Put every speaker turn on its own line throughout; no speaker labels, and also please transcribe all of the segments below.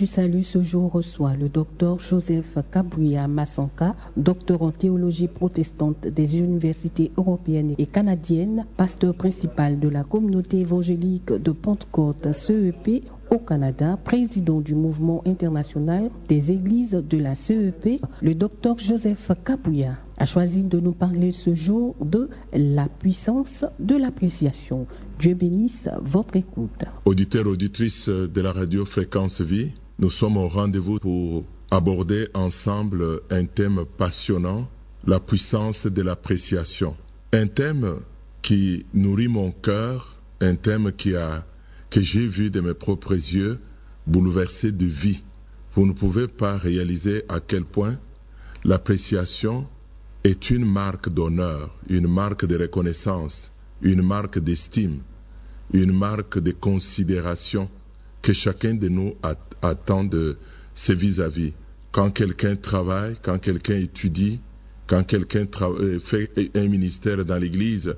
du Salut ce jour reçoit le docteur Joseph Kabuya Masanka, docteur en théologie protestante des universités européennes et canadiennes, pasteur principal de la communauté évangélique de Pentecôte CEP au Canada, président du mouvement international des églises de la CEP. Le docteur Joseph Kabuya a choisi de nous parler ce jour de la puissance de l'appréciation. Dieu bénisse votre écoute.
Auditeurs, auditrices de la radio Fréquence Vie, nous sommes au rendez-vous pour aborder ensemble un thème passionnant, la puissance de l'appréciation. Un thème qui nourrit mon cœur, un thème que j'ai vu de mes propres yeux bouleverser de vie. Vous ne pouvez pas réaliser à quel point l'appréciation est une marque d'honneur, une marque de reconnaissance, une marque d'estime, une marque de considération que chacun de nous attend de ses vis-à-vis. Quand quelqu'un travaille, quand quelqu'un étudie, quand quelqu'un fait un ministère dans l'Église,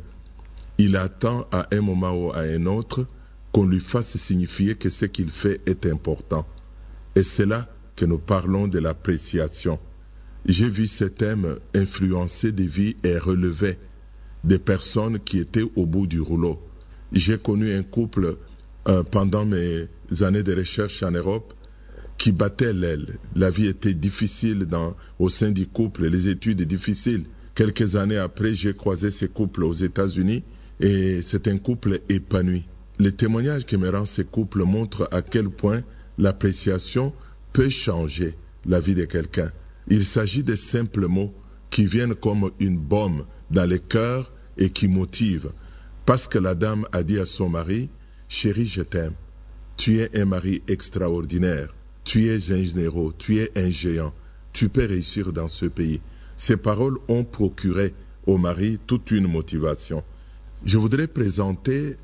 il attend à un moment ou à un autre qu'on lui fasse signifier que ce qu'il fait est important. Et c'est là que nous parlons de l'appréciation. J'ai vu ce thème influencer des vies et relever des personnes qui étaient au bout du rouleau. J'ai connu un couple pendant mes années de recherche en Europe qui battait l'aile. La vie était difficile au sein du couple, les études difficiles. Quelques années après, j'ai croisé ce couple aux États-Unis et c'est un couple épanoui. Les témoignages que me rend ce couple montrent à quel point l'appréciation peut changer la vie de quelqu'un. Il s'agit de simples mots qui viennent comme une baume dans le cœur et qui motivent. Parce que la dame a dit à son mari, « Chérie, je t'aime. Tu es un mari extraordinaire. Tu es un héros. Tu es un géant. Tu peux réussir dans ce pays. » Ces paroles ont procuré au mari toute une motivation. Je voudrais présenter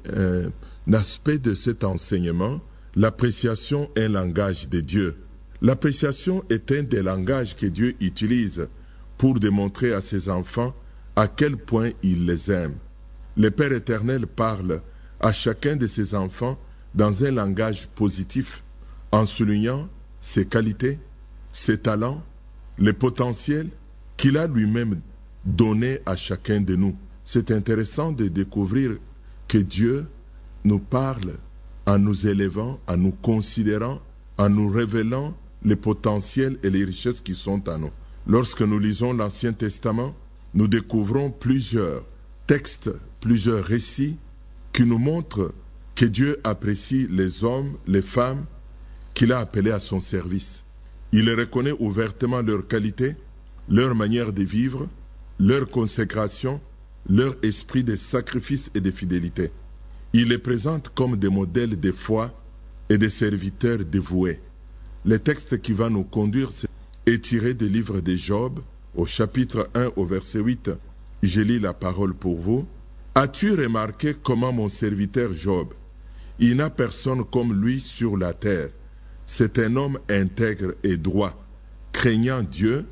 un aspect de cet enseignement. L'appréciation est un langage de Dieu. L'appréciation est un des langages que Dieu utilise pour démontrer à ses enfants à quel point il les aime. Le Père éternel parle à chacun de ses enfants dans un langage positif, en soulignant ses qualités, ses talents, les potentiels qu'il a lui-même donnés à chacun de nous. C'est intéressant de découvrir que Dieu nous parle en nous élevant, en nous considérant, en nous révélant les potentiels et les richesses qui sont à nous. Lorsque nous lisons l'Ancien Testament, nous découvrons plusieurs textes, plusieurs récits qui nous montrent que Dieu apprécie les hommes, les femmes qu'il a appelés à son service. Il reconnaît ouvertement leurs qualités, leur manière de vivre, leur consécration, leur esprit de sacrifice et de fidélité. Il les présente comme des modèles de foi et des serviteurs dévoués. Le texte qui va nous conduire est tiré du livre de Job, au chapitre 1, au verset 8. Je lis la parole pour vous. « As-tu remarqué comment mon serviteur Job, il n'a personne comme lui sur la terre. C'est un homme intègre et droit, craignant Dieu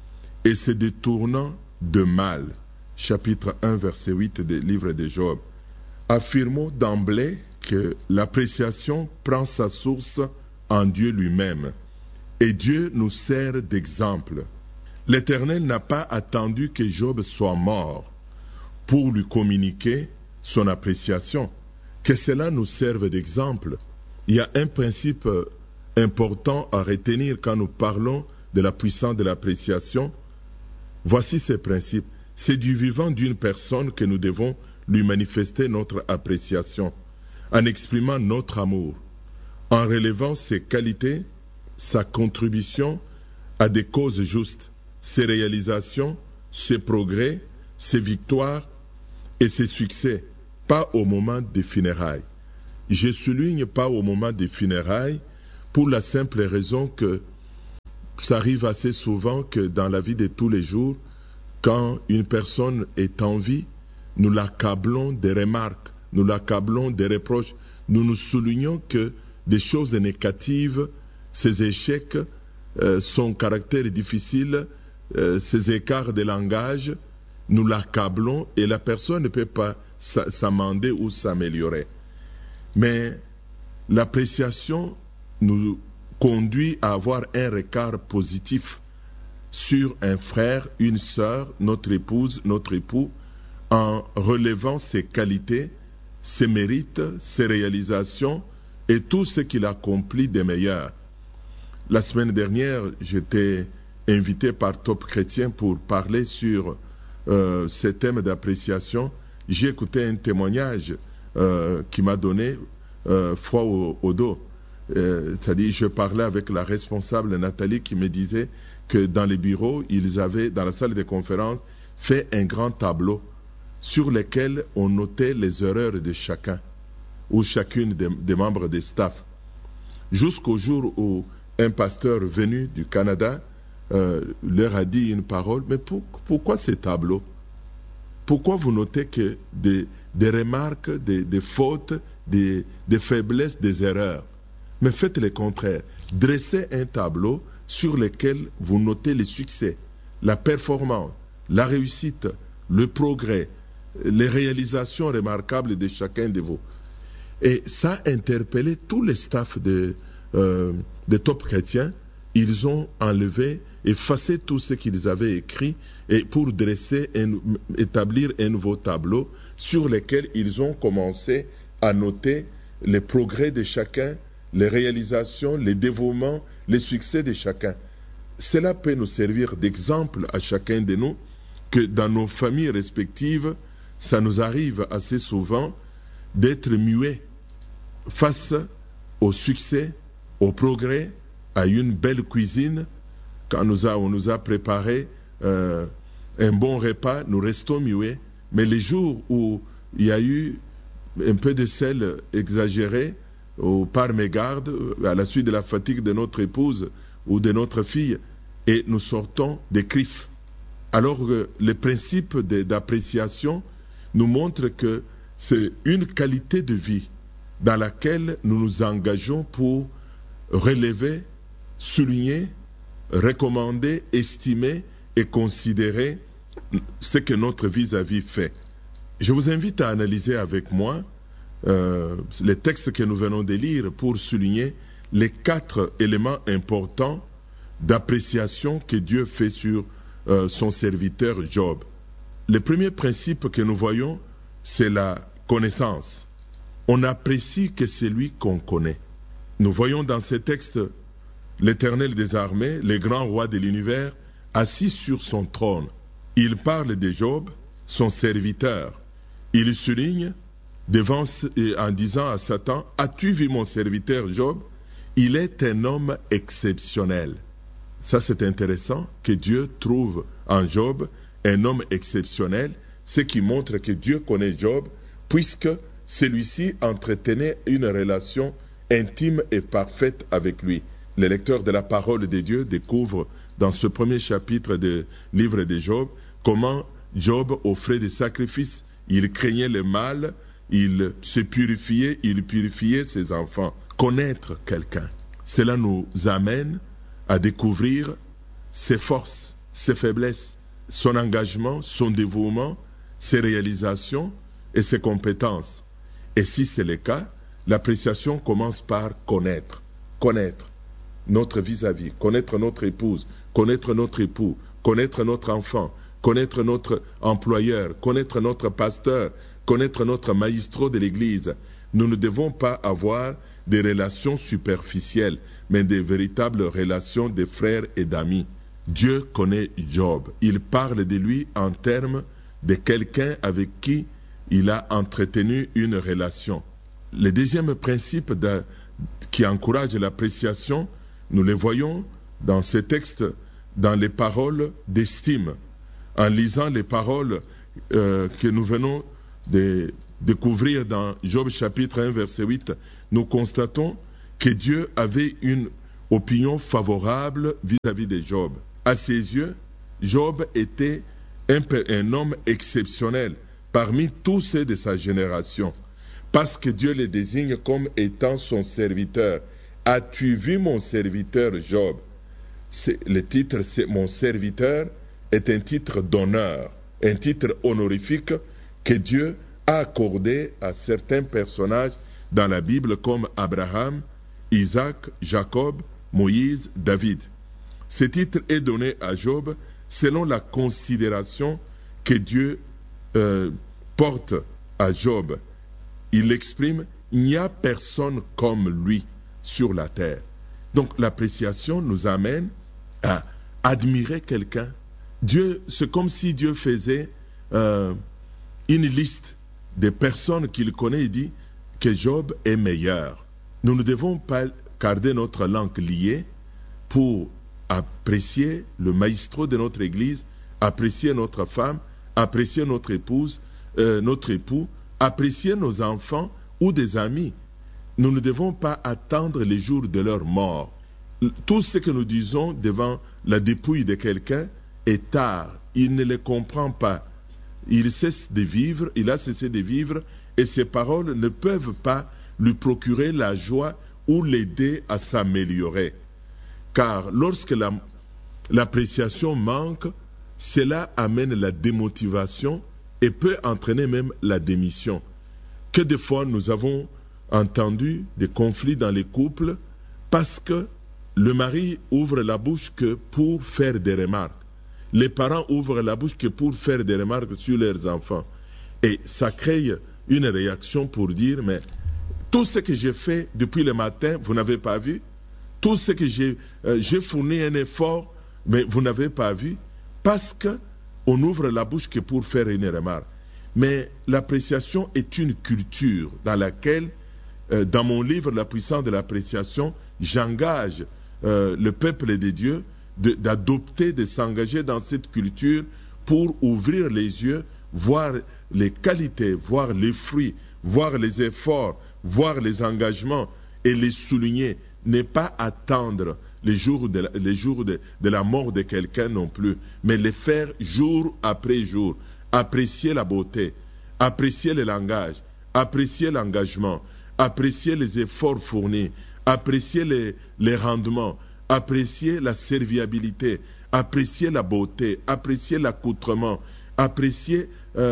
et se détournant de mal. » Chapitre 1, verset 8 du livre de Job. Affirmons d'emblée que l'appréciation prend sa source en Dieu lui-même. Et Dieu nous sert d'exemple. L'Éternel n'a pas attendu que Job soit mort pour lui communiquer son appréciation. Que cela nous serve d'exemple. Il y a un principe important à retenir quand nous parlons de la puissance de l'appréciation. Voici ce principe. C'est du vivant d'une personne que nous devons lui manifester notre appréciation, en exprimant notre amour, en relevant ses qualités, sa contribution à des causes justes, ses réalisations, ses progrès, ses victoires et ses succès, pas au moment des funérailles. Je souligne pas au moment des funérailles pour la simple raison que ça arrive assez souvent que dans la vie de tous les jours, quand une personne est en vie, nous l'accablons des remarques, nous l'accablons des reproches, nous soulignons que des choses négatives, ses échecs, son caractère difficile, ses écarts de langage, nous l'accablons et la personne ne peut pas s'amender ou s'améliorer. Mais l'appréciation nous conduit à avoir un regard positif sur un frère, une sœur, notre épouse, notre époux, en relevant ses qualités, ses mérites, ses réalisations et tout ce qu'il accomplit de meilleur. La semaine dernière, j'étais invité par Top Chrétien pour parler sur ce thème d'appréciation. J'ai écouté un témoignage qui m'a donné froid au dos. C'est-à-dire, je parlais avec la responsable Nathalie qui me disait que dans les bureaux, ils avaient, dans la salle de conférence, fait un grand tableau sur lequel on notait les erreurs de chacun ou chacune des membres des staff. Jusqu'au jour où un pasteur venu du Canada leur a dit une parole, mais pourquoi ces tableaux? Pourquoi vous notez que des remarques, des fautes, des faiblesses, des erreurs? Mais faites le contraire. Dressez un tableau sur lequel vous notez les succès, la performance, la réussite, le progrès, les réalisations remarquables de chacun de vous. Et ça a interpellé tous les staffs de Top Chrétien. Ils ont enlevé, effacé tout ce qu'ils avaient écrit et pour établir un nouveau tableau sur lequel ils ont commencé à noter les progrès de chacun, les réalisations, les dévouements, les succès de chacun. Cela peut nous servir d'exemple à chacun de nous que dans nos familles respectives, ça nous arrive assez souvent d'être muets face au succès, au progrès, à une belle cuisine. Quand on nous a préparé un bon repas, nous restons muets. Mais les jours où il y a eu un peu de sel exagéré, ou par mégarde, à la suite de la fatigue de notre épouse ou de notre fille, et nous sortons des griffes. Alors que le principe d'appréciation nous montre que c'est une qualité de vie dans laquelle nous nous engageons pour relever, souligner, recommander, estimer et considérer ce que notre vis-à-vis fait. Je vous invite à analyser avec moi les textes que nous venons de lire pour souligner les 4 éléments importants d'appréciation que Dieu fait sur son serviteur Job. Le premier principe que nous voyons, c'est la connaissance. On apprécie que celui qu'on connaît. Nous voyons dans ces textes l'Éternel des armées, le grand roi de l'univers, assis sur son trône. Il parle de Job, son serviteur. Il souligne en disant à Satan, « As-tu vu mon serviteur Job? Il est un homme exceptionnel. » Ça, c'est intéressant que Dieu trouve en Job un homme exceptionnel, ce qui montre que Dieu connaît Job, puisque celui-ci entretenait une relation intime et parfaite avec lui. Le lecteur de la parole de Dieu découvre dans ce premier chapitre du livre de Job comment Job offrait des sacrifices, il craignait le mal, il se purifiait, il purifiait ses enfants. Connaître quelqu'un, cela nous amène à découvrir ses forces, ses faiblesses, son engagement, son dévouement, ses réalisations et ses compétences. Et si c'est le cas, l'appréciation commence par connaître. Connaître notre vis-à-vis, connaître notre épouse, connaître notre époux, connaître notre enfant, connaître notre employeur, connaître notre pasteur, connaître notre maestro de l'Église. Nous ne devons pas avoir des relations superficielles, mais des véritables relations de frères et d'amis. Dieu connaît Job. Il parle de lui en termes de quelqu'un avec qui il a entretenu une relation. Le deuxième principe qui encourage l'appréciation, nous le voyons dans ces textes, dans les paroles d'estime. En lisant les paroles que nous venons de découvrir dans Job chapitre 1, verset 8, nous constatons que Dieu avait une opinion favorable vis-à-vis de Job. À ses yeux, Job était un homme exceptionnel parmi tous ceux de sa génération, parce que Dieu le désigne comme étant son serviteur. As-tu vu mon serviteur Job? Le titre, c'est mon serviteur, est un titre d'honneur, un titre honorifique que Dieu a accordé à certains personnages dans la Bible comme Abraham, Isaac, Jacob, Moïse, David. Ce titre est donné à Job selon la considération que Dieu porte à Job. Il exprime, il n'y a personne comme lui sur la terre. Donc l'appréciation nous amène à admirer quelqu'un. Dieu, c'est comme si Dieu faisait une liste des personnes qu'il connaît. Il dit que Job est meilleur. Nous ne devons pas garder notre langue liée pour apprécier le maestro de notre église, apprécier notre femme, apprécier notre épouse, notre époux, apprécier nos enfants ou des amis. Nous ne devons pas attendre les jours de leur mort. Tout ce que nous disons devant la dépouille de quelqu'un est tard. Il ne le comprend pas. Il cesse de vivre, il a cessé de vivre, et ses paroles ne peuvent pas lui procurer la joie ou l'aider à s'améliorer. Car lorsque l'appréciation manque, cela amène la démotivation et peut entraîner même la démission. Que des fois nous avons entendu des conflits dans les couples parce que le mari ouvre la bouche que pour faire des remarques. Les parents ouvrent la bouche que pour faire des remarques sur leurs enfants. Et ça crée une réaction pour dire, mais tout ce que j'ai fait depuis le matin, vous n'avez pas vu. Tout ce que j'ai fourni un effort, mais vous n'avez pas vu. Parce qu'on ouvre la bouche que pour faire une remarque. Mais l'appréciation est une culture dans laquelle, dans mon livre La puissance de l'appréciation, j'engage le peuple de Dieu d'adopter, de s'engager dans cette culture pour ouvrir les yeux, voir les qualités, voir les fruits, voir les efforts, voir les engagements et les souligner. Ne pas attendre les jours de la mort de quelqu'un non plus, mais les faire jour après jour. Apprécier la beauté, apprécier le langage, apprécier l'engagement, apprécier les efforts fournis, apprécier les rendements, apprécier la serviabilité, apprécier la beauté, apprécier l'accoutrement, apprécier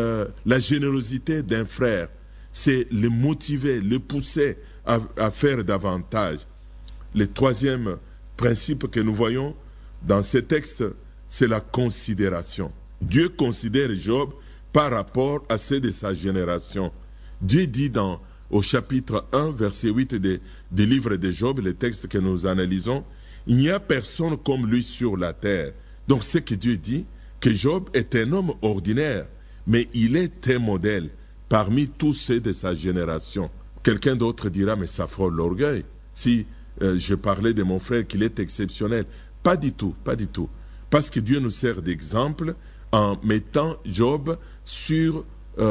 la générosité d'un frère. C'est le motiver, le pousser à faire davantage. Le troisième principe que nous voyons dans ce texte, c'est la considération. Dieu considère Job par rapport à ceux de sa génération. Dieu dit au chapitre 1, verset 8 du livre de Job, le texte que nous analysons, « Il n'y a personne comme lui sur la terre. » Donc ce que Dieu dit, que Job est un homme ordinaire, mais il est un modèle parmi tous ceux de sa génération. Quelqu'un d'autre dira, mais ça frôle l'orgueil. Si je parlais de mon frère qu'il est exceptionnel. Pas du tout, pas du tout. Parce que Dieu nous sert d'exemple en mettant Job sur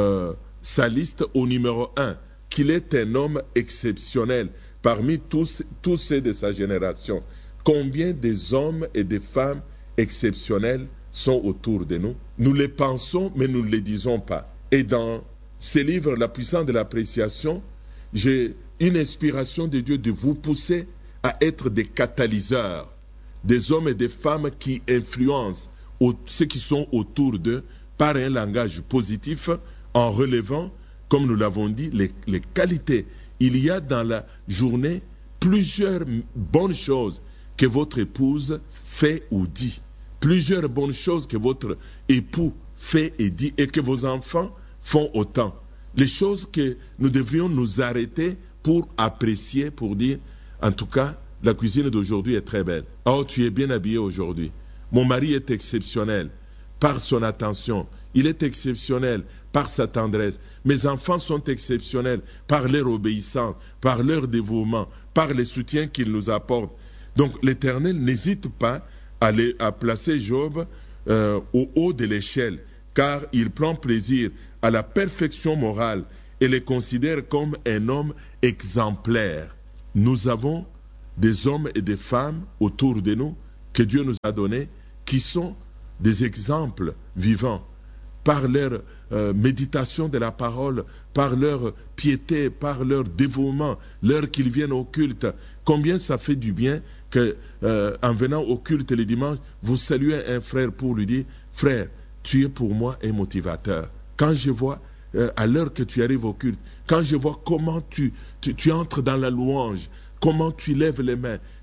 sa liste au numéro 1, qu'il est un homme exceptionnel parmi tous ceux de sa génération. Combien des hommes et des femmes exceptionnels sont autour de nous? Nous les pensons, mais nous ne les disons pas. Et dans ce livre, La puissance de l'appréciation, j'ai une inspiration de Dieu de vous pousser à être des catalyseurs, des hommes et des femmes qui influencent ceux qui sont autour d'eux par un langage positif en relevant, comme nous l'avons dit, les qualités. Il y a dans la journée plusieurs bonnes choses que votre épouse fait ou dit, plusieurs bonnes choses que votre époux fait et dit et que vos enfants font autant. Les choses que nous devrions nous arrêter pour apprécier, pour dire, en tout cas, la cuisine d'aujourd'hui est très belle. Oh, tu es bien habillé aujourd'hui. Mon mari est exceptionnel par son attention. Il est exceptionnel par sa tendresse. Mes enfants sont exceptionnels par leur obéissance, par leur dévouement, par le soutien qu'ils nous apportent. Donc l'Éternel n'hésite pas à placer Job au haut de l'échelle, car il prend plaisir à la perfection morale et le considère comme un homme exemplaire. Nous avons des hommes et des femmes autour de nous que Dieu nous a donnés qui sont des exemples vivants par leur méditation de la parole, par leur piété, par leur dévouement, l'heure qu'ils viennent au culte. Combien ça fait du bien que, en venant au culte le dimanche, vous saluez un frère pour lui dire « Frère, tu es pour moi un motivateur. » Quand je vois à l'heure que tu arrives au culte, quand je vois comment tu entres dans la louange, comment tu lèves les mains,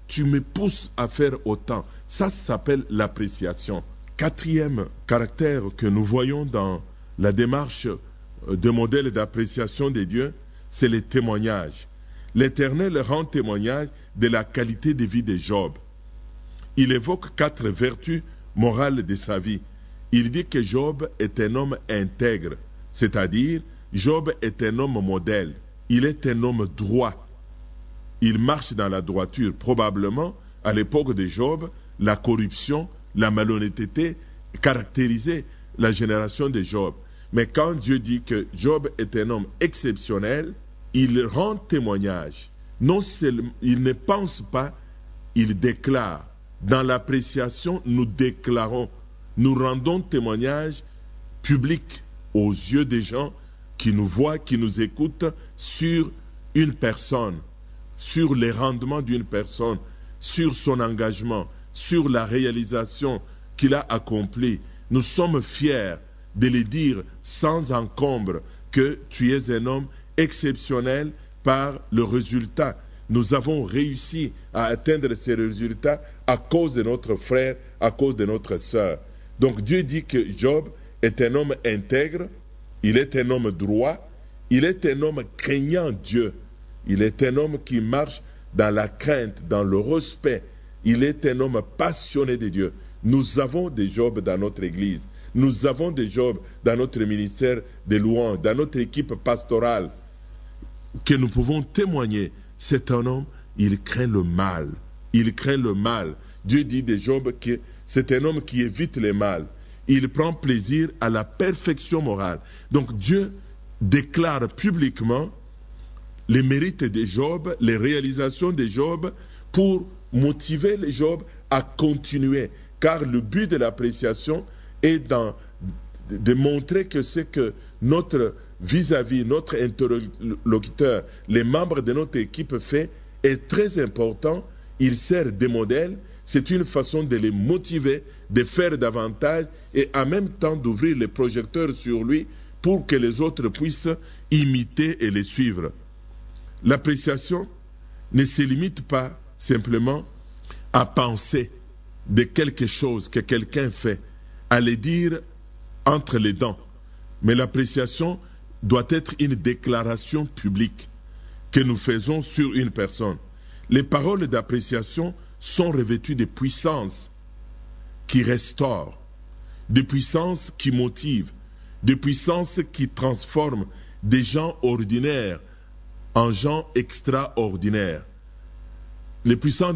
tu me pousses à faire autant. Ça s'appelle l'appréciation. Quatrième caractère que nous voyons dans la démarche de modèle d'appréciation des dieux, c'est les témoignages. L'Éternel rend témoignage de la qualité de vie de Job. Il évoque 4 vertus morales de sa vie. Il dit que Job est un homme intègre, c'est-à-dire Job est un homme modèle. Il est un homme droit. Il marche dans la droiture. Probablement, à l'époque de Job, la corruption, la malhonnêteté caractérisaient la génération de Job. Mais quand Dieu dit que Job est un homme exceptionnel, il rend témoignage. Non seulement, il ne pense pas, il déclare. Dans l'appréciation, nous déclarons, nous rendons témoignage public aux yeux des gens qui nous voient, qui nous écoutent sur une personne, sur les rendements d'une personne, sur son engagement, sur la réalisation qu'il a accomplie. Nous sommes fiers de le dire sans encombre que tu es un homme exceptionnel par le résultat. Nous avons réussi à atteindre ces résultats à cause de notre frère, à cause de notre sœur. Donc Dieu dit que Job est un homme intègre, il est un homme droit, il est un homme craignant Dieu. Il est un homme qui marche dans la crainte, dans le respect. Il est un homme passionné de Dieu. Nous avons des Job dans notre église. Nous avons des Job dans notre ministère de louange, dans notre équipe pastorale, que nous pouvons témoigner. C'est un homme, il craint le mal. Il craint le mal. Dieu dit de Job que c'est un homme qui évite le mal. Il prend plaisir à la perfection morale. Donc Dieu déclare publiquement les mérites de Job, les réalisations de Job, pour motiver les Job à continuer. Car le but de l'appréciation est de montrer que ce que notre vis-à-vis, notre interlocuteur, les membres de notre équipe fait est très important. Il sert de modèle. C'est une façon de les motiver, de faire davantage et en même temps d'ouvrir les projecteurs sur lui pour que les autres puissent imiter et les suivre. L'appréciation ne se limite pas simplement à penser de quelque chose que quelqu'un fait, à le dire entre les dents. Mais l'appréciation doit être une déclaration publique que nous faisons sur une personne. Les paroles d'appréciation sont revêtues de puissance qui restaure, de puissance qui motive, de puissance qui transforme des gens ordinaires en gens extraordinaires. Les puissances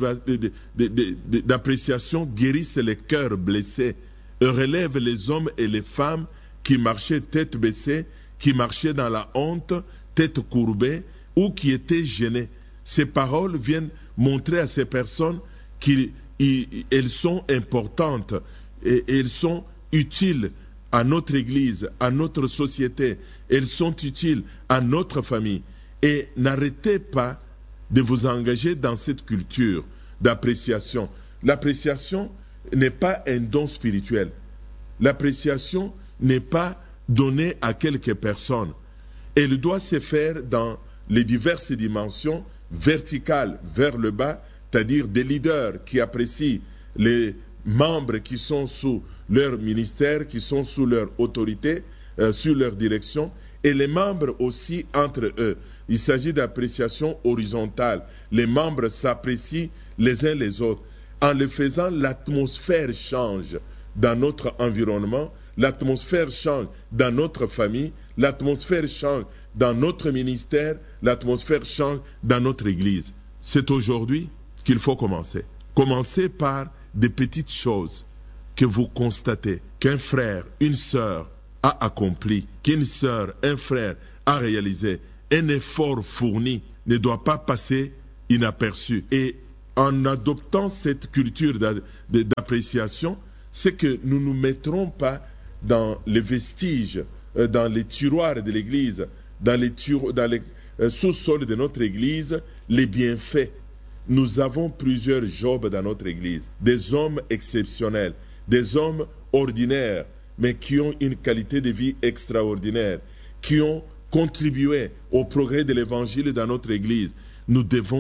d'appréciation guérissent les cœurs blessés et relèvent les hommes et les femmes qui marchaient tête baissée, qui marchaient dans la honte, tête courbée, ou qui étaient gênés. Ces paroles viennent montrer à ces personnes qu'elles sont importantes et elles sont utiles à notre Église, à notre société. Elles sont utiles à notre famille. Et n'arrêtez pas de vous engager dans cette culture d'appréciation. L'appréciation n'est pas un don spirituel. L'appréciation n'est pas donnée à quelques personnes. Elle doit se faire dans les diverses dimensions, verticales vers le bas, c'est-à-dire des leaders qui apprécient les membres qui sont sous leur ministère, qui sont sous leur autorité, sous leur direction, et les membres aussi entre eux. Il s'agit d'appréciation horizontale. Les membres s'apprécient les uns les autres. En le faisant, l'atmosphère change dans notre environnement, l'atmosphère change dans notre famille, l'atmosphère change dans notre ministère, l'atmosphère change dans notre Église. C'est aujourd'hui qu'il faut commencer. Commencez par des petites choses que vous constatez qu'un frère, une sœur a accompli, qu'une sœur, un frère a réalisé. Un effort fourni ne doit pas passer inaperçu. Et en adoptant cette culture d'appréciation, c'est que nous ne nous mettrons pas dans les vestiges, dans les tiroirs de l'Église, dans les sous-sols de notre Église, les bienfaits. Nous avons plusieurs Jobs dans notre Église, des hommes exceptionnels, des hommes ordinaires, mais qui ont une qualité de vie extraordinaire, qui ont contribué au progrès de l'Évangile dans notre Église. Nous devons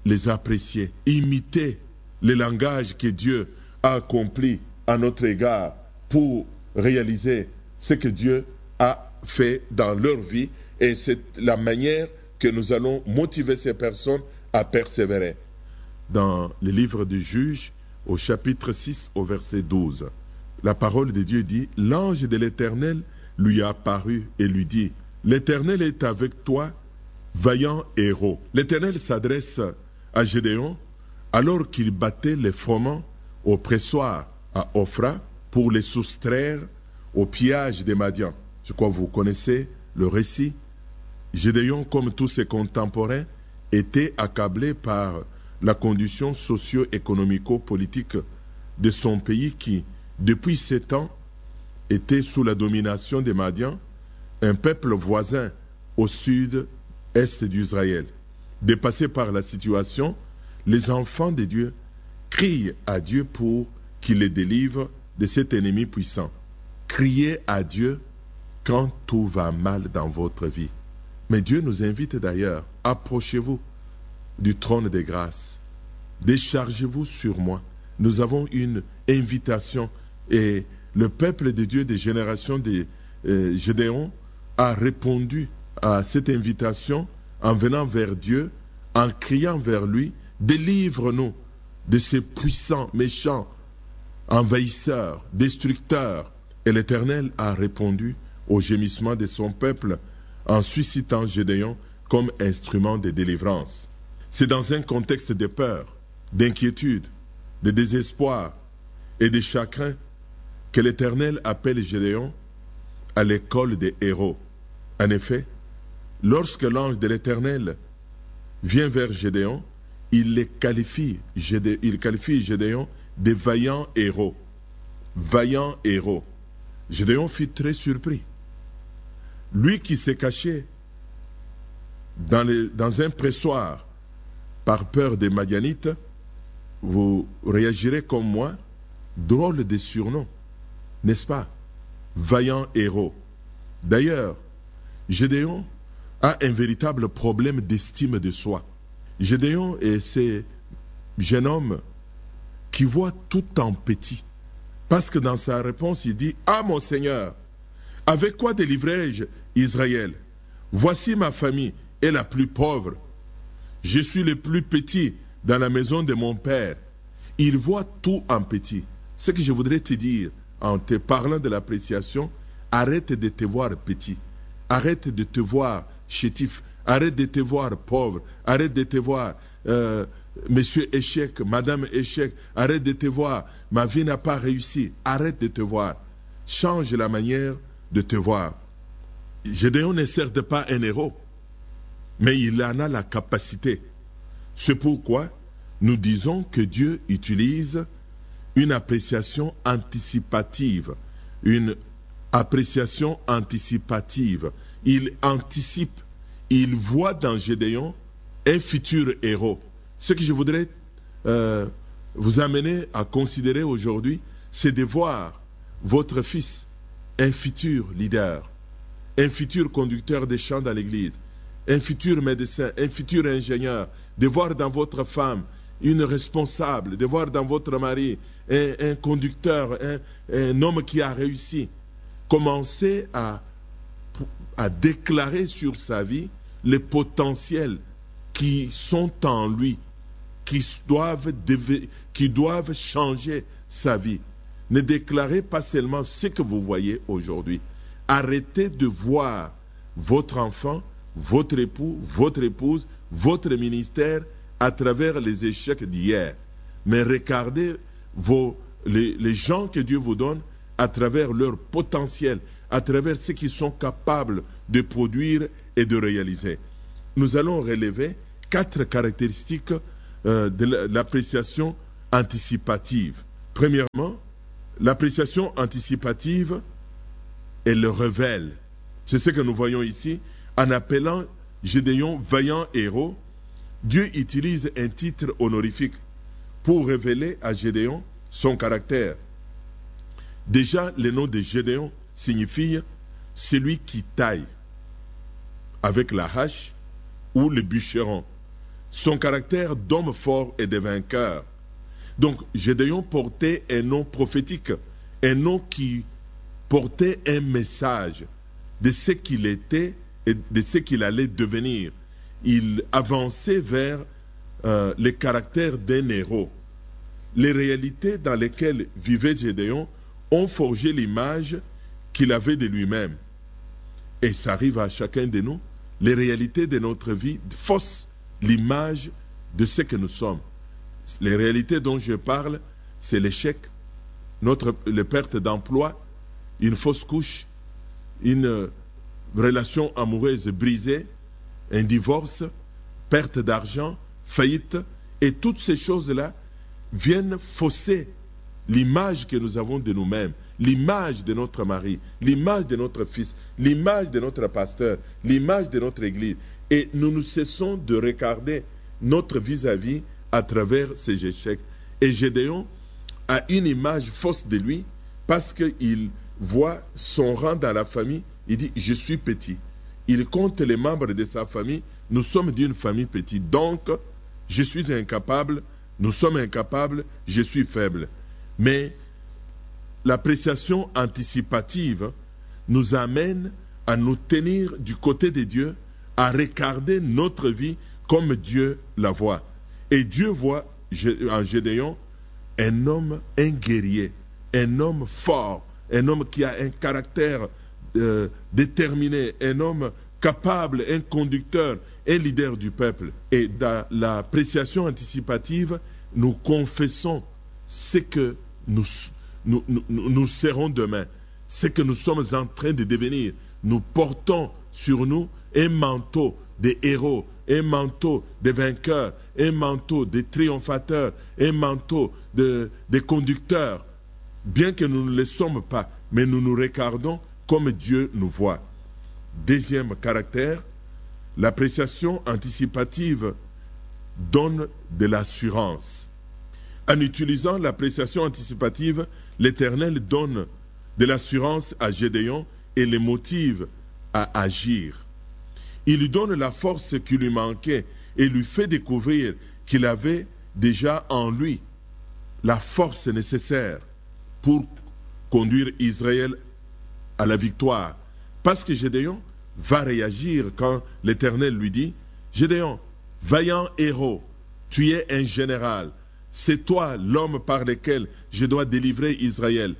les apprécier, imiter le langage que Dieu a accompli à notre égard pour réaliser ce que Dieu a fait dans leur vie, et c'est la manière que nous allons motiver ces personnes à persévérer. Dans le livre des Juges, au chapitre 6, au verset 12, la parole de Dieu dit « L'ange de l'Éternel lui a apparu et lui dit « L'Éternel est avec toi, vaillant héros. » L'Éternel s'adresse à Gédéon alors qu'il battait les froment au pressoir à Ophra pour les soustraire au pillage des Madians. Je crois que vous connaissez le récit. Gédéon, comme tous ses contemporains, était accablé par la condition socio-économico-politique de son pays qui, depuis 7 ans, était sous la domination des Madians, un peuple voisin au sud-est d'Israël. Dépassés par la situation, les enfants de Dieu crient à Dieu pour qu'il les délivre de cet ennemi puissant. Criez à Dieu quand tout va mal dans votre vie. Mais Dieu nous invite d'ailleurs, approchez-vous du trône de grâce. Déchargez-vous sur moi. Nous avons une invitation et le peuple de Dieu des générations de Gédéon a répondu à cette invitation en venant vers Dieu, en criant vers lui, délivre-nous de ces puissants, méchants, envahisseurs, destructeurs. Et l'Éternel a répondu au gémissement de son peuple en suscitant Gédéon comme instrument de délivrance. C'est dans un contexte de peur, d'inquiétude, de désespoir et de chagrin que l'Éternel appelle Gédéon à l'école des héros. En effet, lorsque l'ange de l'Éternel vient vers Gédéon, il qualifie Gédéon de vaillants héros. Vaillants héros. Gédéon fut très surpris. Lui qui s'est caché dans un pressoir par peur des Madianites, vous réagirez comme moi, drôle de surnom, n'est-ce pas? Vaillant héros. D'ailleurs, Gédéon a un véritable problème d'estime de soi. Gédéon est ce jeune homme qui voit tout en petit. Parce que dans sa réponse, il dit « Ah mon Seigneur, avec quoi délivrerai-je Israël? Voici ma famille est la plus pauvre. Je suis le plus petit dans la maison de mon père. » Il voit tout en petit. Ce que je voudrais te dire en te parlant de l'appréciation, arrête de te voir petit. Arrête de te voir chétif. Arrête de te voir pauvre. Arrête de te voir monsieur échec, madame échec. Arrête de te voir ma vie n'a pas réussi. Arrête de te voir. Change la manière de te voir. Gédéon n'est certes pas un héros, mais il en a la capacité. C'est pourquoi nous disons que Dieu utilise une appréciation anticipative. Une appréciation anticipative. Il anticipe, il voit dans Gédéon un futur héros. Ce que je voudrais vous amener à considérer aujourd'hui, c'est de voir votre fils un futur leader, un futur conducteur des chants dans l'église, un futur médecin, un futur ingénieur, de voir dans votre femme une responsable, de voir dans votre mari un conducteur, un homme qui a réussi. Commencez à déclarer sur sa vie les potentiels qui sont en lui, qui doivent changer sa vie. Ne déclarez pas seulement ce que vous voyez aujourd'hui. Arrêtez de voir votre enfant, votre époux, votre épouse, votre ministère à travers les échecs d'hier. Mais regardez les gens que Dieu vous donne à travers leur potentiel, à travers ce qu'ils sont capables de produire et de réaliser. Nous allons relever 4 caractéristiques de l'appréciation anticipative. Premièrement, l'appréciation anticipative, elle révèle. C'est ce que nous voyons ici. En appelant Gédéon vaillant héros, Dieu utilise un titre honorifique pour révéler à Gédéon son caractère. Déjà, le nom de Gédéon signifie celui qui taille avec la hache ou le bûcheron. son caractère d'homme fort et de vainqueur. Donc, Gédéon portait un nom prophétique, un nom qui portait un message de ce qu'il était et de ce qu'il allait devenir. Il avançait vers le caractère d'un héros. Les réalités dans lesquelles vivait Gédéon ont forgé l'image qu'il avait de lui-même. Et ça arrive à chacun de nous. Les réalités de notre vie faussent l'image de ce que nous sommes. Les réalités dont je parle, c'est l'échec, les pertes d'emploi, une fausse couche, une relation amoureuse brisée, un divorce, perte d'argent, faillite, et toutes ces choses-là viennent fausser l'image que nous avons de nous-mêmes, l'image de notre mari, l'image de notre fils, l'image de notre pasteur, l'image de notre église. Et nous ne cessons de regarder notre vis-à-vis à travers ces échecs. Et Gédéon a une image fausse de lui parce qu'il voit son rang dans la famille. Il dit, je suis petit. Il compte les membres de sa famille. Nous sommes d'une famille petite. Donc, je suis incapable. Nous sommes incapables. Je suis faible. Mais l'appréciation anticipative nous amène à nous tenir du côté de Dieu, à regarder notre vie comme Dieu la voit. Et Dieu voit en Gédéon un homme, un guerrier, un homme fort, un homme qui a un caractère déterminé, un homme capable, un conducteur, un leader du peuple. Et dans l'appréciation anticipative, nous confessons ce que nous serons demain, ce que nous sommes en train de devenir. Nous portons sur nous un manteau de héros, un manteau de vainqueurs, un manteau de triomphateurs, un manteau de conducteurs. Bien que nous ne le sommes pas, mais nous nous regardons comme Dieu nous voit. Deuxième caractère, l'appréciation anticipative donne de l'assurance. En utilisant l'appréciation anticipative, l'Éternel donne de l'assurance à Gédéon et les motive à agir. Il lui donne la force qui lui manquait et lui fait découvrir qu'il avait déjà en lui la force nécessaire pour conduire Israël à la victoire. Parce que Gédéon va réagir quand l'Éternel lui dit, Gédéon, vaillant héros, tu es un général, c'est toi l'homme par lequel je dois délivrer Israël.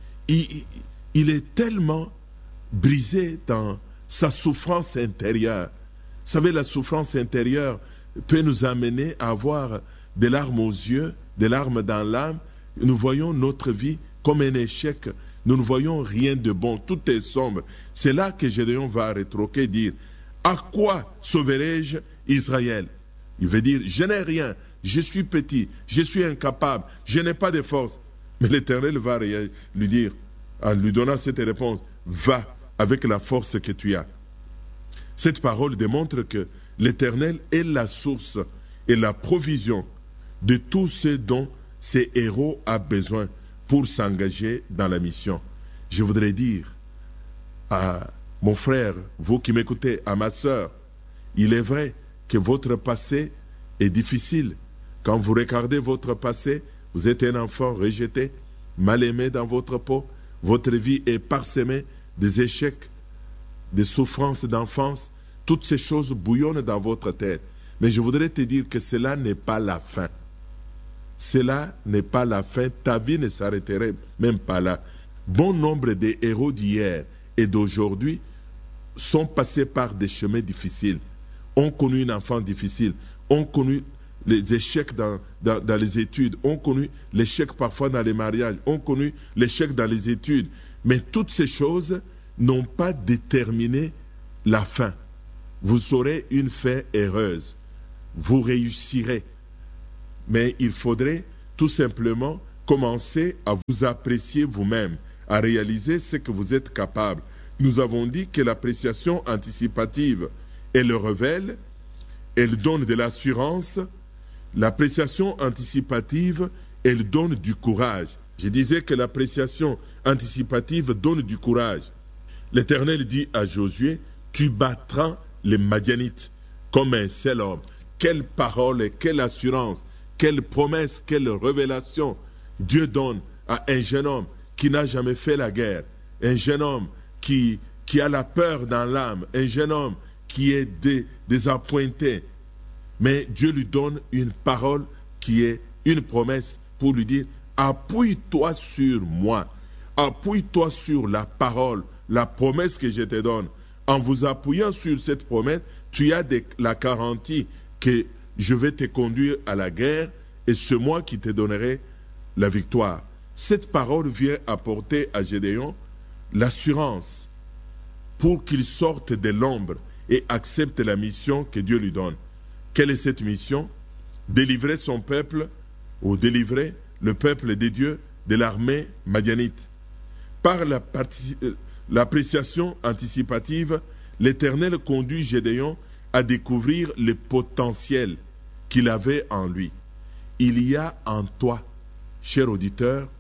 Il est tellement brisé dans sa souffrance intérieure. Vous savez, la souffrance intérieure peut nous amener à avoir des larmes aux yeux, des larmes dans l'âme. Nous voyons notre vie comme un échec. Nous ne voyons rien de bon. Tout est sombre. C'est là que Gédéon va rétroquer, dire, à quoi sauverai-je Israël? Il veut dire, je n'ai rien, je suis petit, je suis incapable, je n'ai pas de force. Mais l'Éternel va lui dire, en lui donnant cette réponse, va avec la force que tu as. Cette parole démontre que l'Éternel est la source et la provision de tout ce dont ces héros ont besoin pour s'engager dans la mission. Je voudrais dire à mon frère, vous qui m'écoutez, à ma sœur, il est vrai que votre passé est difficile. Quand vous regardez votre passé, vous êtes un enfant rejeté, mal aimé dans votre peau, votre vie est parsemée des échecs, des souffrances d'enfance, toutes ces choses bouillonnent dans votre tête. Mais je voudrais te dire que cela n'est pas la fin. Cela n'est pas la fin, ta vie ne s'arrêterait même pas là. Bon nombre des héros d'hier et d'aujourd'hui sont passés par des chemins difficiles, ont connu une enfance difficile, ont connu les échecs dans les études, ont connu l'échec parfois dans les mariages, ont connu l'échec dans les études. Mais toutes ces choses n'ont pas déterminé la fin. Vous aurez une fin heureuse. Vous réussirez. Mais il faudrait tout simplement commencer à vous apprécier vous-même, à réaliser ce que vous êtes capable. Nous avons dit que l'appréciation anticipative, elle révèle, elle donne de l'assurance. L'appréciation anticipative, elle donne du courage. Je disais que l'appréciation anticipative donne du courage. L'Éternel dit à Josué, tu battras les Madianites comme un seul homme. quelle parole et quelle assurance, quelle promesse, quelle révélation Dieu donne à un jeune homme qui n'a jamais fait la guerre, un jeune homme qui a la peur dans l'âme, un jeune homme qui est désappointé. Mais Dieu lui donne une parole qui est une promesse pour lui dire, appuie-toi sur moi, appuie-toi sur la parole, la promesse que je te donne. En vous appuyant sur cette promesse, tu as la garantie que je vais te conduire à la guerre et c'est moi qui te donnerai la victoire. Cette parole vient apporter à Gédéon l'assurance pour qu'il sorte de l'ombre et accepte la mission que Dieu lui donne. Quelle est cette mission? Délivrer son peuple, ou délivrer le peuple de Dieu de l'armée madianite. Par l'appréciation anticipative, l'Éternel conduit Gédéon à découvrir le potentiel qu'il avait en lui. Il y a en toi, cher auditeur,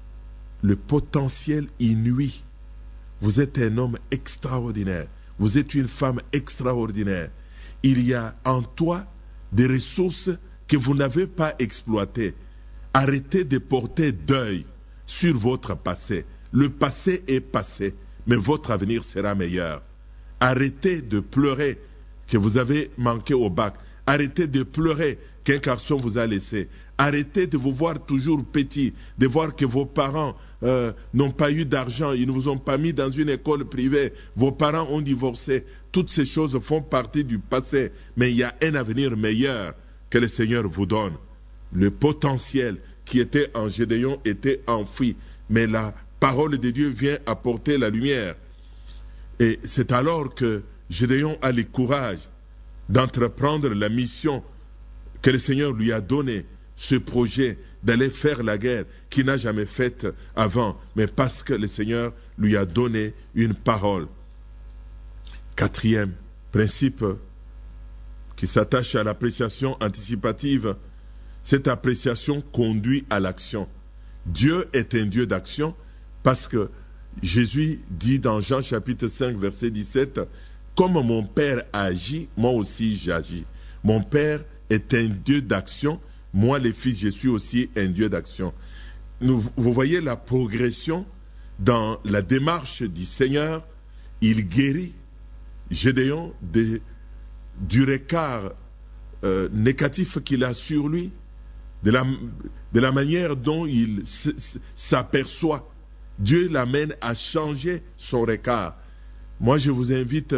le potentiel inouï. Vous êtes un homme extraordinaire. Vous êtes une femme extraordinaire. Il y a en toi des ressources que vous n'avez pas exploitées. Arrêtez de porter deuil sur votre passé. Le passé est passé, mais votre avenir sera meilleur. Arrêtez de pleurer que vous avez manqué au bac. Arrêtez de pleurer qu'un garçon vous a laissé. Arrêtez de vous voir toujours petit, de voir que vos parents n'ont pas eu d'argent, ils ne vous ont pas mis dans une école privée, vos parents ont divorcé. Toutes ces choses font partie du passé, mais il y a un avenir meilleur que le Seigneur vous donne. Le potentiel qui était en Gédéon était enfoui, mais la parole de Dieu vient apporter la lumière. Et c'est alors que Gédéon a le courage d'entreprendre la mission que le Seigneur lui a donnée, ce projet d'aller faire la guerre qu'il n'a jamais faite avant, mais parce que le Seigneur lui a donné une parole. Quatrième principe qui s'attache à l'appréciation anticipative, cette appréciation conduit à l'action. Dieu est un Dieu d'action parce que Jésus dit dans Jean chapitre 5 verset 17, « Comme mon Père agit, moi aussi j'agis. » Mon Père est un Dieu d'action, moi le Fils, je suis aussi un Dieu d'action. Vous voyez la progression dans la démarche du Seigneur. Il guérit Gédéon du regard négatif qu'il a sur lui, de la manière dont il s'aperçoit. Dieu l'amène à changer son regard. Moi, je vous invite,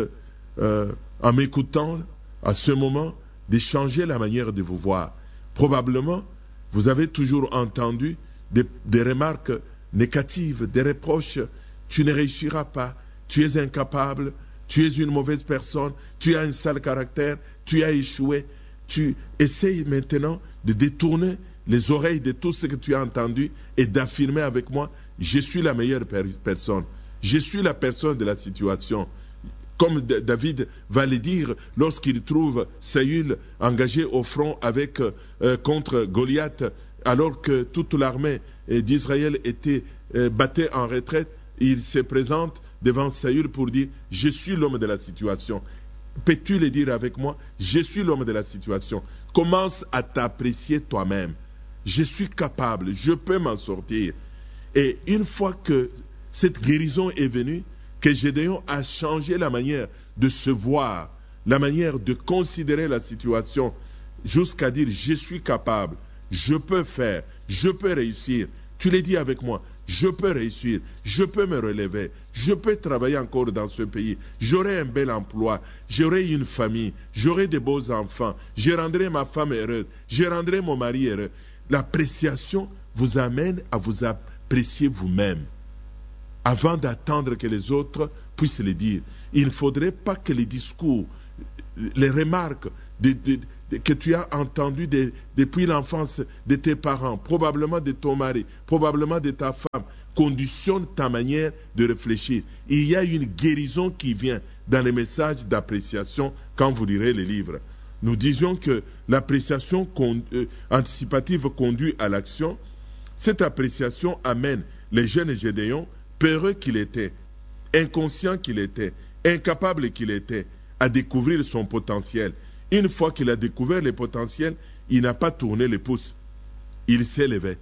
en m'écoutant à ce moment, de changer la manière de vous voir. Probablement, vous avez toujours entendu des remarques négatives, des reproches. Tu ne réussiras pas, tu es incapable, tu es une mauvaise personne, tu as un sale caractère, tu as échoué. Tu essayes maintenant de détourner les oreilles de tout ce que tu as entendu et d'affirmer avec moi, je suis la meilleure personne, je suis la personne de la situation. Comme David va le dire lorsqu'il trouve Saül engagé au front contre Goliath, alors que toute l'armée d'Israël était battue en retraite, il se présente devant Saül pour dire « Je suis l'homme de la situation ». Peux-tu le dire avec moi? Je suis l'homme de la situation. Commence à t'apprécier toi-même. Je suis capable, je peux m'en sortir. Et une fois que cette guérison est venue, que Gédéon a changé la manière de se voir, la manière de considérer la situation, jusqu'à dire je suis capable, je peux faire, je peux réussir. Tu l'as dit avec moi, je peux réussir, je peux me relever, je peux travailler encore dans ce pays, j'aurai un bel emploi, j'aurai une famille, j'aurai de beaux enfants, je rendrai ma femme heureuse, je rendrai mon mari heureux. L'appréciation vous amène à vous apprécier vous-même. Avant d'attendre que les autres puissent le dire. Il ne faudrait pas que les discours, les remarques que tu as entendues depuis l'enfance de tes parents, probablement de ton mari, probablement de ta femme, conditionnent ta manière de réfléchir. Il y a une guérison qui vient dans les messages d'appréciation quand vous lirez les livres. Nous disions que l'appréciation anticipative conduit à l'action. Cette appréciation amène les jeunes Gédéon, peureux qu'il était, inconscient qu'il était, incapable qu'il était, à découvrir son potentiel. Une fois qu'il a découvert les potentiels, il n'a pas tourné les pouces. Il s'est levé.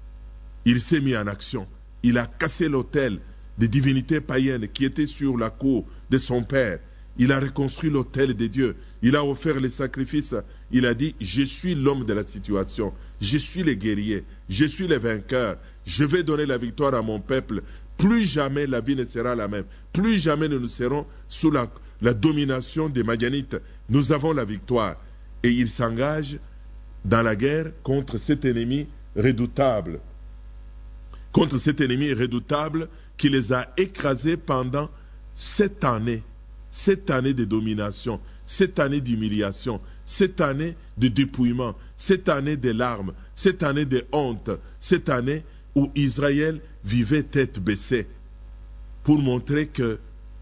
Il s'est mis en action. Il a cassé l'autel des divinités païennes qui était sur la cour de son père. Il a reconstruit l'autel de Dieu. Il a offert les sacrifices. Il a dit, je suis l'homme de la situation. Je suis le guerrier. Je suis le vainqueur. Je vais donner la victoire à mon peuple. Plus jamais la vie ne sera la même. Plus jamais nous serons sous la domination des Madianites. Nous avons la victoire. Et il s'engage dans la guerre contre cet ennemi redoutable. Contre cet ennemi redoutable qui les a écrasés pendant 7 années. 7 années de domination, 7 années d'humiliation, 7 années de dépouillement, 7 années de larmes, 7 années de honte, 7 années où Israël vivait tête baissée pour montrer que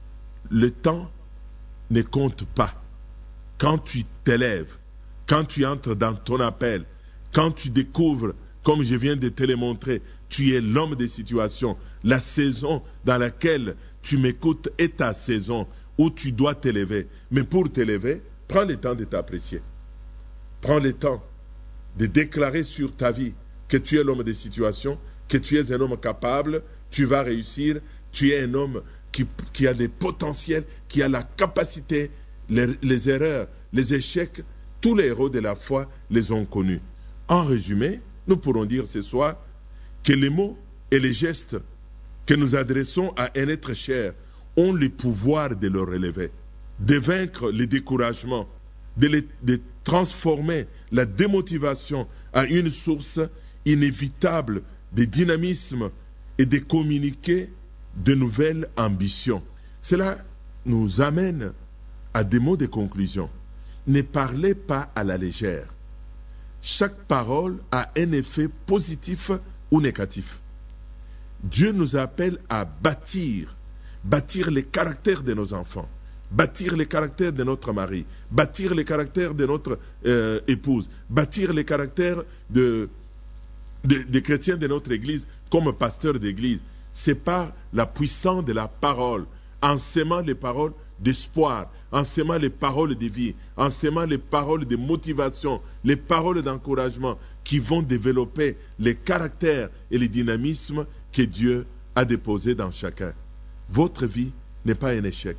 le temps ne compte pas. Quand tu t'élèves, quand tu entres dans ton appel, quand tu découvres, comme je viens de te le montrer, tu es l'homme des situations, la saison dans laquelle tu m'écoutes est ta saison où tu dois t'élever. Mais pour t'élever, prends le temps de t'apprécier. Prends le temps de déclarer sur ta vie que tu es l'homme des situations, que tu es un homme capable, tu vas réussir, tu es un homme qui a des potentiels, qui a la capacité, les erreurs, les échecs, tous les héros de la foi les ont connus. En résumé, nous pourrons dire ce soir que les mots et les gestes que nous adressons à un être cher ont le pouvoir de le relever, de vaincre le découragement, de transformer la démotivation en une source inévitable de dynamisme et de communiquer de nouvelles ambitions. Cela nous amène à des mots de conclusion. Ne parlez pas à la légère. Chaque parole a un effet positif ou négatif. Dieu nous appelle à bâtir les caractères de nos enfants, bâtir les caractères de notre mari, bâtir les caractères de notre épouse, bâtir les caractères des chrétiens de notre église comme pasteur d'église. C'est par la puissance de la parole, en sémant les paroles d'espoir, en sémant les paroles de vie, en sémant les paroles de motivation, les paroles d'encouragement qui vont développer les caractères et les dynamismes que Dieu a déposés dans chacun. Votre vie n'est pas un échec.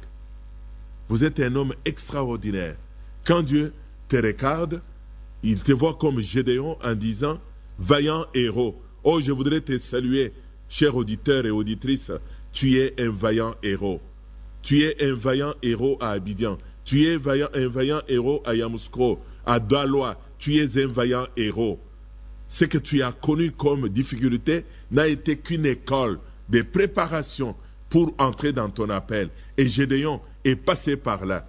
Vous êtes un homme extraordinaire. Quand Dieu te regarde, il te voit comme Gédéon en disant « Vaillant héros ». Oh, je voudrais te saluer, chers auditeurs et auditrices. Tu es un vaillant héros. Tu es un vaillant héros à Abidjan. Tu es un vaillant héros à Yamoussoukro, à Daloa. Tu es un vaillant héros. Ce que tu as connu comme difficulté n'a été qu'une école de préparation pour entrer dans ton appel. Et Gédéon est passé par là.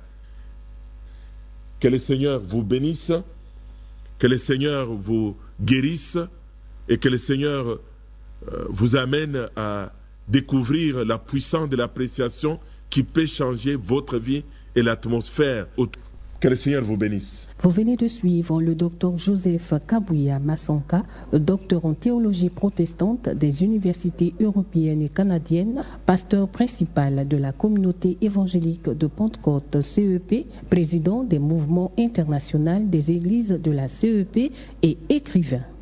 Que le Seigneur vous bénisse, que le Seigneur vous guérisse et que le Seigneur vous amène à découvrir la puissance de l'appréciation qui peut changer votre vie et l'atmosphère. Que le Seigneur vous bénisse.
Vous venez de suivre le docteur Joseph Kabouya Massanka, docteur en théologie protestante des universités européennes et canadiennes, pasteur principal de la communauté évangélique de Pentecôte CEP, président des mouvements internationaux des églises de la CEP et écrivain.